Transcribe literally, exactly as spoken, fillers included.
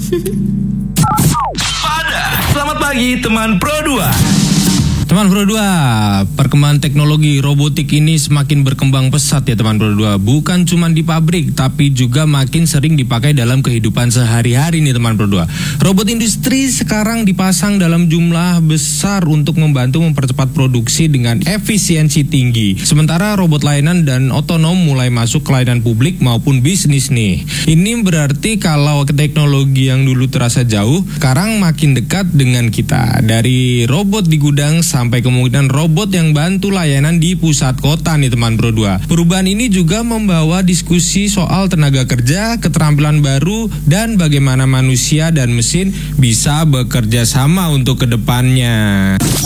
Pada selamat pagi teman Pro dua. Teman Pro dua, perkembangan teknologi robotik ini semakin berkembang pesat ya teman Pro dua. Bukan cuma di pabrik, tapi juga makin sering dipakai dalam kehidupan sehari-hari nih teman Pro dua. Robot industri sekarang dipasang dalam jumlah besar untuk membantu mempercepat produksi dengan efisiensi tinggi. Sementara robot layanan dan otonom mulai masuk ke layanan publik maupun bisnis nih. Ini berarti kalau teknologi yang dulu terasa jauh, sekarang makin dekat dengan kita. Dari robot di gudang sampai kemungkinan robot yang bantu layanan di pusat kota nih teman Pro dua. Perubahan ini juga membawa diskusi soal tenaga kerja, keterampilan baru, dan bagaimana manusia dan mesin bisa bekerja sama untuk kedepannya.